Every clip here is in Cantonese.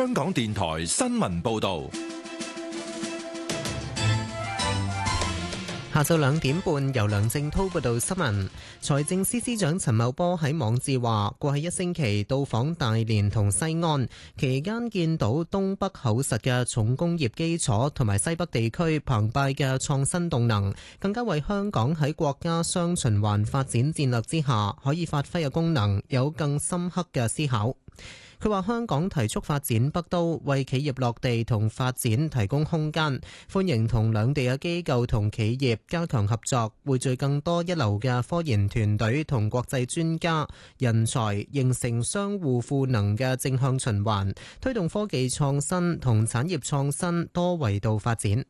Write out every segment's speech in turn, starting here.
香港電台新聞報道。 下晝2點半，由梁正滔報道新聞。財政司司長陳茂波喺網誌話，過去1星期到訪大連同西安，期間見到東北厚實嘅重工業基礎同埋西北地區澎湃嘅創新動能，更加為香港喺國家雙循環發展戰略之下可以發揮嘅功能有更深刻嘅思考。佢話香港提速發展北都，為企業落地同發展提供空間，歡迎同兩地嘅機構同企業加強合作，匯聚更多一流嘅科研團隊同國際專家人才，形成相互賦能嘅正向循環，推動科技創新同產業創新多維度發展。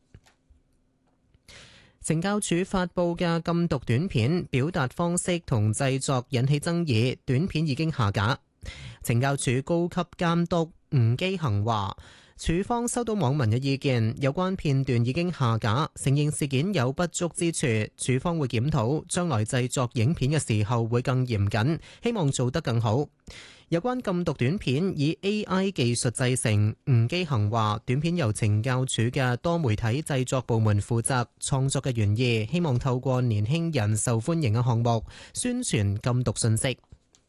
懲教署發布嘅禁毒短片表達方式同製作引起爭議，短片已經下架。懲教署高級監督吳基恒話，署方收到網民嘅意見，有關片段已經下架，承認事件有不足之處，署方會檢討，將來製作影片嘅時候會更嚴謹，希望做得更好。有關禁毒短片以 AI 技術製成，吳基恒話，短片由懲教署嘅多媒體製作部門負責，創作嘅原意希望透過年輕人受歡迎嘅項目宣傳禁毒信息。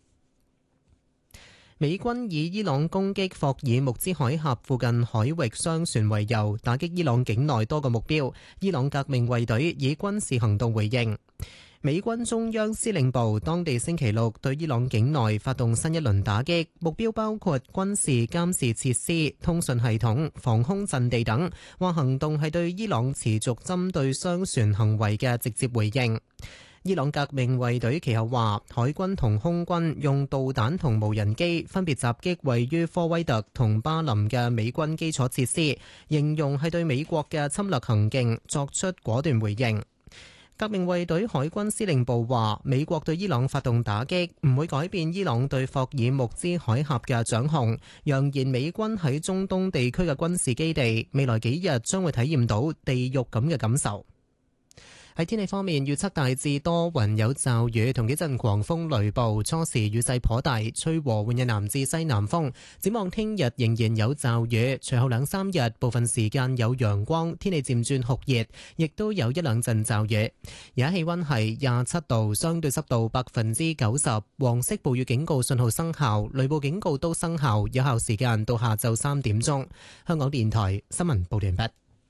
美軍以伊朗攻擊霍爾木茲海峽附近海域商船為由，打擊伊朗境內多個目標。伊朗革命衛隊以軍事行動回應。美軍中央司令部當地星期六對伊朗境內發動新一輪打擊，目標包括軍事監視設施、通訊系統、防空陣地等。話行動係對伊朗持續針對商船行為嘅直接回應。伊朗革命衛隊其後話，海軍同空軍用導彈同無人機分別襲擊位於科威特同巴林嘅美軍基礎設施，形容係對美國嘅侵略行徑作出果斷回應。革命衛隊海軍司令部話，美國對伊朗發動打擊唔會改變伊朗對霍爾木茲海峽嘅掌控，揚言美軍喺中東地區嘅軍事基地未來幾日將會體驗到地獄咁嘅感受。喺天氣方面，預測大致多雲有驟雨同幾陣狂風雷暴，初時雨勢頗大，吹和緩嘅南至西南風。展望聽日仍然有驟雨，隨後2-3日部分時間有陽光，天氣漸轉酷熱，亦都有1-2陣驟雨。而家氣溫係27度，相對濕度90%，黃色暴雨警告信號生效，雷暴警告都生效，有效時間到下晝3點鐘。香港電台新聞報道完畢。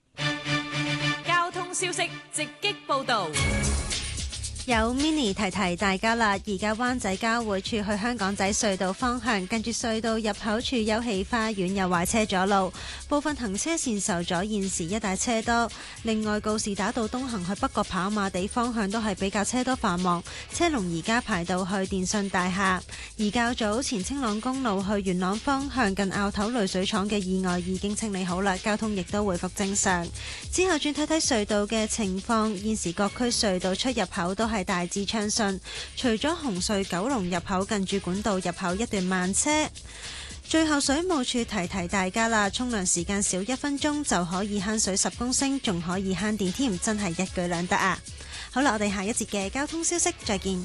消息直擊報道， 有 Mini 提提大家啦，而家灣仔交匯處去香港仔隧道方向，近住隧道入口處休憩花園有壞車阻路，部分行車線受阻，現時一帶車多。另外，告士打道東行去北角跑馬地方向都係比較車多繁忙，車龍而家排到去電訊大廈。而較早前青朗公路去元朗方向近坳頭濾水廠嘅意外已經清理好啦，交通亦都回復正常。之後轉睇睇隧道嘅情況，現時各區隧道出入口都係大致暢順，除咗紅隧九龍入口近住管道入口一段慢車。最後水務署提提大家啦，沖涼時間少1分鐘就可以慳水10公升，仲可以慳電添，真係一舉兩得啊！好啦，我哋下一節嘅交通消息再見。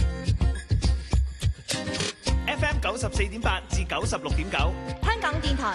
FM 94.8至96.9， 香港電台